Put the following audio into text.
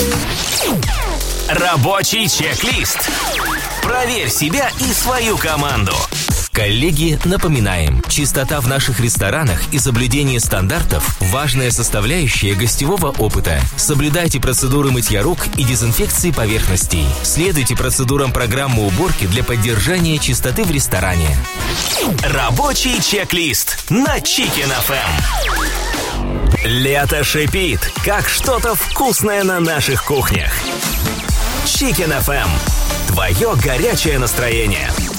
Рабочий чек-лист. Проверь себя и свою команду. Коллеги, напоминаем, чистота в наших ресторанах и соблюдение стандартов – важная составляющая гостевого опыта. Соблюдайте процедуры мытья рук и дезинфекции поверхностей. Следуйте процедурам программы уборки для поддержания чистоты в ресторане. Рабочий чек-лист на Chicken FM. Лето шипит, как что-то вкусное на наших кухнях. Chicken FM. Твое горячее настроение.